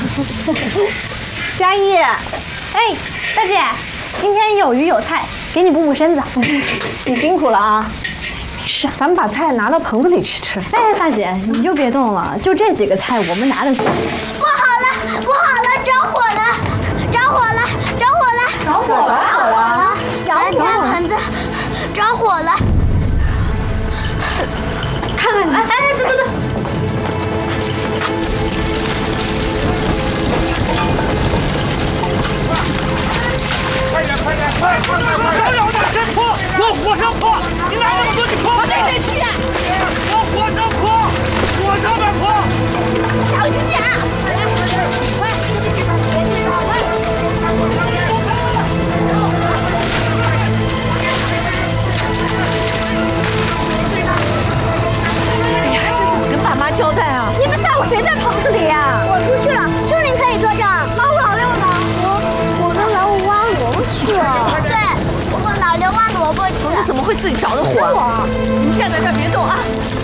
佳怡，哎，大姐，今天有鱼有菜，给你补补身子。 你辛苦了啊。 是， 咱们把菜拿到棚子里去吃。 哎，大姐，你就别动了，就这几个菜我们拿得起。 不好了，不好了，着火了，着火了，着火了， 着火了！ 咱家盆子着火了。 看看你，哎，走。 快！少有大声泼，往火上泼！你拿那么多，你泼不对面去啊！往火上泼，火上面泼！ 小心点啊！快！ 哎呀，这怎么跟爸妈交代啊？ 你们下午谁在棚子里呀？ 我出去了，就你可以作证。 老五老六呢？ 我跟老五挖萝卜去了。对，我和老刘挖萝卜去了。 怎么会自己着的火？你站在这儿别动啊！